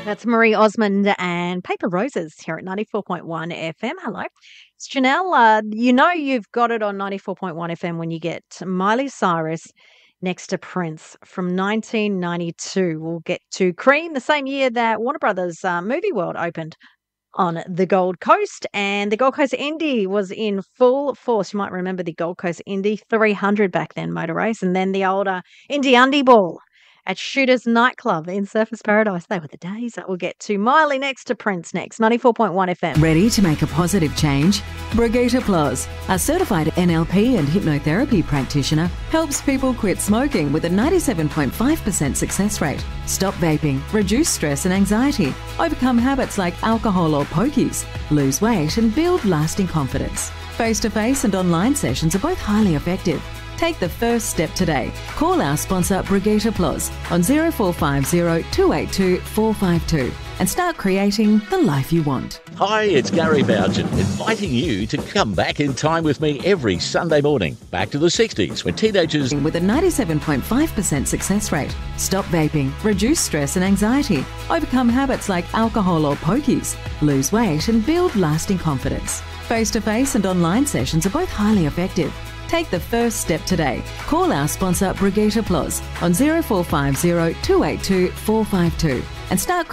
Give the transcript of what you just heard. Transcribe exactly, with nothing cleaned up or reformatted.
That's Marie Osmond and Paper Roses here at ninety-four point one F M. Hello. It's Janelle. Uh, you know you've got it on ninety-four point one F M when you get Miley Cyrus next to Prince from nineteen ninety-two. We'll get to Cream, the same year that Warner Brothers uh, Movie World opened on the Gold Coast, and the Gold Coast Indy was in full force. You might remember the Gold Coast Indy three hundred back then, motor race, and then the older Indy Undy Ball at Shooters Nightclub in Surfers Paradise. They were the days. That we'll get to Miley next to Prince next. ninety-four point one F M. Ready to make a positive change? Brigitte Ploz, a certified N L P and hypnotherapy practitioner, helps people quit smoking with a ninety-seven point five percent success rate. Stop vaping, reduce stress and anxiety, overcome habits like alcohol or pokies, lose weight and build lasting confidence. Face-to-face and online sessions are both highly effective. Take the first step today. Call our sponsor Brigitte Ploz on zero four five zero, two eight two, four five two and start creating the life you want. Hi, it's Gary Bougen, inviting you to come back in time with me every Sunday morning. Back to the sixties, when teenagers... With a ninety-seven point five percent success rate. Stop vaping, reduce stress and anxiety, overcome habits like alcohol or pokies, lose weight and build lasting confidence. Face-to-face and online sessions are both highly effective. Take the first step today. Call our sponsor Brigitte Ploz on zero four five zero, two eight two, four five two and start